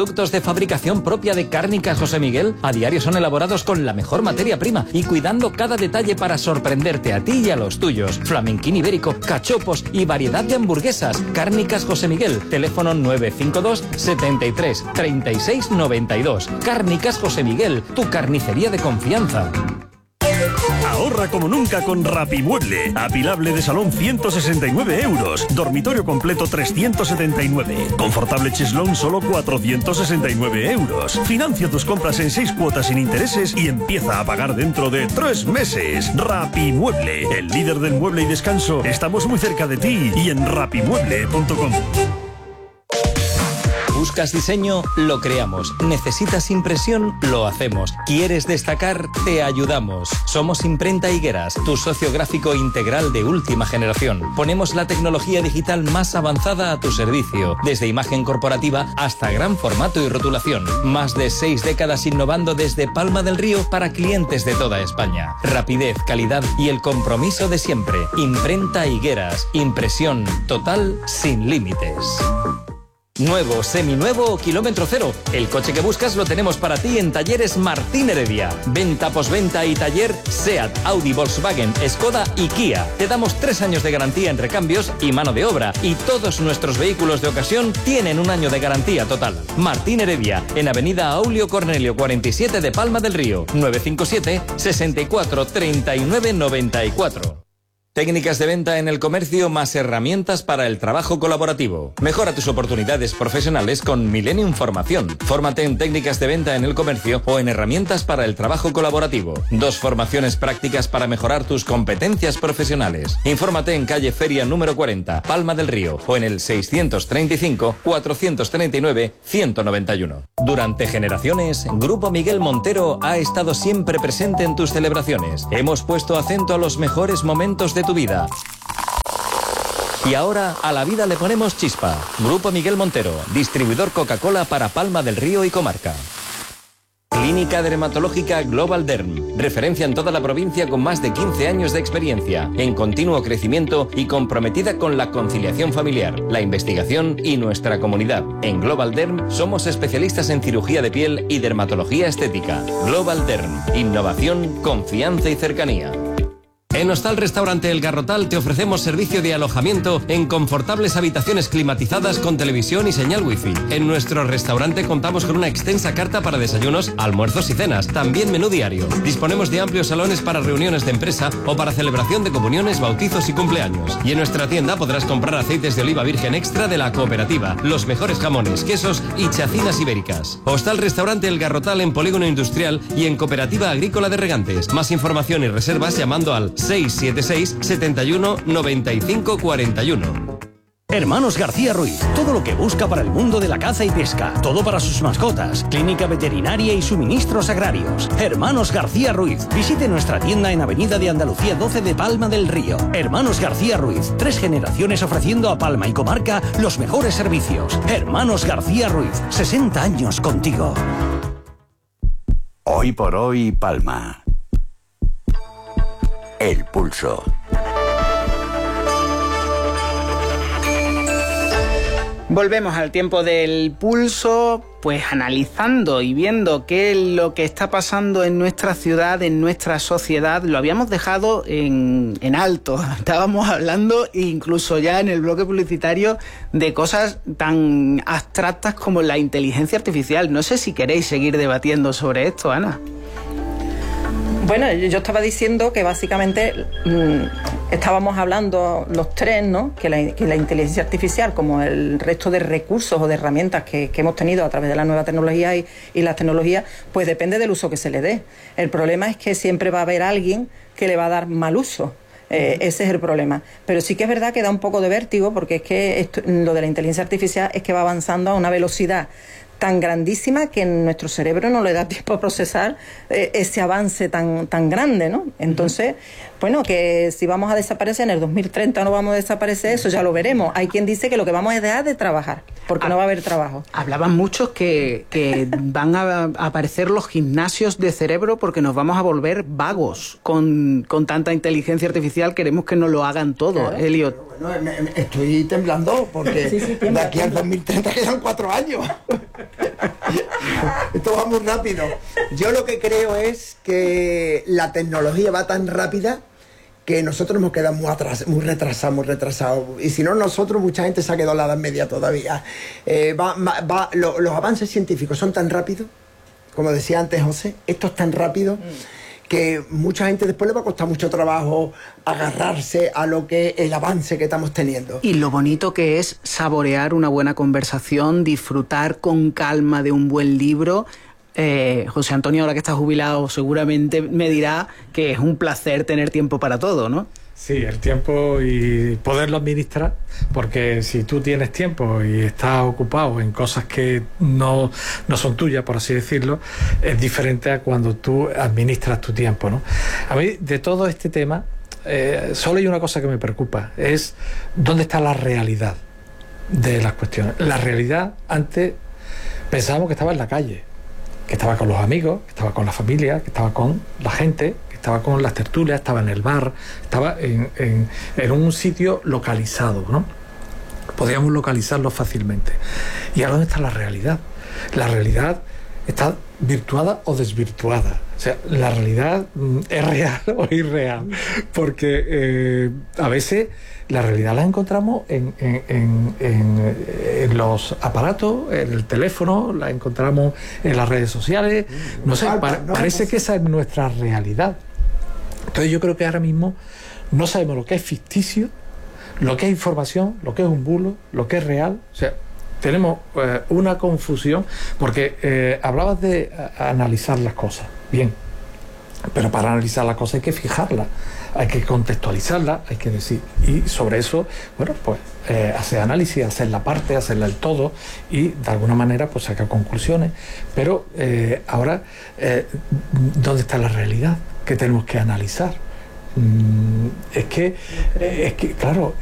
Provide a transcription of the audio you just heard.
Productos de fabricación propia de Cárnicas José Miguel a diario son elaborados con la mejor materia prima y cuidando cada detalle para sorprenderte a ti y a los tuyos. Flamenquín ibérico, cachopos y variedad de hamburguesas. Cárnicas José Miguel, teléfono 952 73 36 92. Cárnicas José Miguel, tu carnicería de confianza. Ahorra como nunca con Rapimueble. Apilable de salón 169 euros. Dormitorio completo 379. Confortable cheslón solo 469 euros. Financia tus compras en 6 cuotas sin intereses y empieza a pagar dentro de 3 meses. Rapimueble, el líder del mueble y descanso. Estamos muy cerca de ti y en rapimueble.com. ¿Buscas diseño? Lo creamos. ¿Necesitas impresión? Lo hacemos. ¿Quieres destacar? Te ayudamos. Somos Imprenta Higueras, tu socio gráfico integral de última generación. Ponemos la tecnología digital más avanzada a tu servicio, desde imagen corporativa hasta gran formato y rotulación. Más de 6 décadas innovando desde Palma del Río para clientes de toda España. Rapidez, calidad y el compromiso de siempre. Imprenta Higueras. Impresión total sin límites. Nuevo, seminuevo o kilómetro cero. El coche que buscas lo tenemos para ti en Talleres Martín Heredia. Venta, posventa y taller SEAT, Audi, Volkswagen, Skoda y Kia. Te damos 3 años de garantía en recambios y mano de obra. Y todos nuestros vehículos de ocasión tienen 1 año de garantía total. Martín Heredia, en Avenida Aulio Cornelio 47 de Palma del Río. 957 64 39 94. Técnicas de venta en el comercio más herramientas para el trabajo colaborativo. Mejora tus oportunidades profesionales con Millennium Formación. Fórmate en técnicas de venta en el comercio o en herramientas para el trabajo colaborativo. 2 formaciones prácticas para mejorar tus competencias profesionales. Infórmate en calle Feria número 40, Palma del Río, o en el 635 439 191. Durante generaciones, Grupo Miguel Montero ha estado siempre presente en tus celebraciones. Hemos puesto acento a los mejores momentos de tu vida. Y ahora a la vida le ponemos chispa. Grupo Miguel Montero, distribuidor Coca-Cola para Palma del Río y comarca. Clínica Dermatológica Global Derm, referencia en toda la provincia con más de 15 años de experiencia, en continuo crecimiento y comprometida con la conciliación familiar, la investigación y nuestra comunidad. En Global Derm somos especialistas en cirugía de piel y dermatología estética. Global Derm, innovación, confianza y cercanía. En Hostal Restaurante El Garrotal te ofrecemos servicio de alojamiento en confortables habitaciones climatizadas con televisión y señal wifi. En nuestro restaurante contamos con una extensa carta para desayunos, almuerzos y cenas, también menú diario. Disponemos de amplios salones para reuniones de empresa o para celebración de comuniones, bautizos y cumpleaños. Y en nuestra tienda podrás comprar aceites de oliva virgen extra de la cooperativa, los mejores jamones, quesos y chacinas ibéricas. Hostal Restaurante El Garrotal en Polígono Industrial y en Cooperativa Agrícola de Regantes. Más información y reservas llamando al 676 71 95 41. Hermanos García Ruiz, todo lo que busca para el mundo de la caza y pesca, todo para sus mascotas, clínica veterinaria y suministros agrarios. Hermanos García Ruiz, visite nuestra tienda en Avenida de Andalucía 12 de Palma del Río. Hermanos García Ruiz, 3 generaciones ofreciendo a Palma y comarca los mejores servicios. Hermanos García Ruiz, 60 años contigo. Hoy por hoy, Palma. El pulso. Volvemos al tiempo del pulso, pues analizando y viendo qué es lo que está pasando en nuestra ciudad, en nuestra sociedad. Lo habíamos dejado en alto. Estábamos hablando incluso ya en el bloque publicitario de cosas tan abstractas como la inteligencia artificial. No sé si queréis seguir debatiendo sobre esto, Ana. Bueno, yo estaba diciendo que básicamente estábamos hablando los tres, ¿no? Que la inteligencia artificial, como el resto de recursos o de herramientas que hemos tenido a través de la nueva tecnología y las tecnologías, pues depende del uso que se le dé. El problema es que siempre va a haber alguien que le va a dar mal uso. Ese es el problema. Pero sí que es verdad que da un poco de vértigo, porque es que lo de la inteligencia artificial es que va avanzando a una velocidad tan grandísima que en nuestro cerebro no le da tiempo a procesar ese avance tan grande, ¿no? Entonces, Bueno, que si vamos a desaparecer en el 2030 o no vamos a desaparecer, eso ya lo veremos. Hay quien dice que lo que vamos es dejar de trabajar, porque no va a haber trabajo. Hablaban muchos que van a aparecer los gimnasios de cerebro porque nos vamos a volver vagos con tanta inteligencia artificial. Queremos que nos lo hagan todo, claro. Elliot. Bueno, estoy temblando porque de aquí al 2030 quedan 4 años. Esto va muy rápido. Yo lo que creo es que la tecnología va tan rápida que nosotros nos quedamos muy retrasados. Y si no nosotros, mucha gente se ha quedado en la Edad Media todavía. Los avances científicos son tan rápidos, como decía antes José, esto es tan rápido que mucha gente después le va a costar mucho trabajo agarrarse a lo que el avance que estamos teniendo. Y lo bonito que es saborear una buena conversación, disfrutar con calma de un buen libro. José Antonio, ahora que está jubilado, seguramente me dirá que es un placer tener tiempo para todo, ¿no? Sí, el tiempo y poderlo administrar, porque si tú tienes tiempo y estás ocupado en cosas que no son tuyas, por así decirlo, es diferente a cuando tú administras tu tiempo, ¿no? A mí, de todo este tema, solo hay una cosa que me preocupa, es dónde está la realidad de las cuestiones. La realidad, antes pensábamos que estaba en la calle, que estaba con los amigos, que estaba con la familia, que estaba con la gente, estaba con las tertulias, estaba en el bar, estaba en un sitio localizado, ¿no? Podíamos localizarlo fácilmente. ¿Y ahora dónde está la realidad? La realidad está virtuada o desvirtuada. O sea, la realidad es real o irreal. Porque a veces la realidad la encontramos en los aparatos, en el teléfono, la encontramos en las redes sociales. No sé, parece que esa es nuestra realidad. Entonces yo creo que ahora mismo no sabemos lo que es ficticio, lo que es información, lo que es un bulo, lo que es real. O sea, tenemos una confusión, porque hablabas de analizar las cosas. Bien, pero para analizar las cosas hay que fijarlas, hay que contextualizarlas, hay que decir, y sobre eso, bueno, pues hacer análisis, hacer la parte, hacerla el todo, y de alguna manera pues sacar conclusiones. Pero ahora, ¿dónde está la realidad que tenemos que analizar? Es que claro,